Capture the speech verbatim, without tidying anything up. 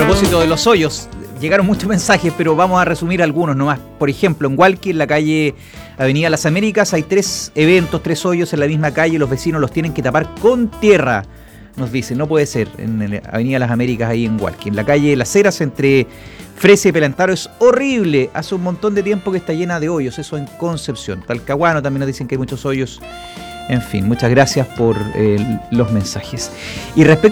propósito de los hoyos, llegaron muchos mensajes, pero vamos a resumir algunos nomás. Por ejemplo, en Hualqui, en la calle Avenida Las Américas, hay tres eventos, tres hoyos en la misma calle, los vecinos los tienen que tapar con tierra. Nos dicen, no puede ser, en la Avenida Las Américas, ahí en Hualqui. En la calle Las Heras, entre Fresia y Pelantaro, es horrible. Hace un montón de tiempo que está llena de hoyos, eso en Concepción. Talcahuano también nos dicen que hay muchos hoyos. En fin, muchas gracias por eh, los mensajes. Y respecto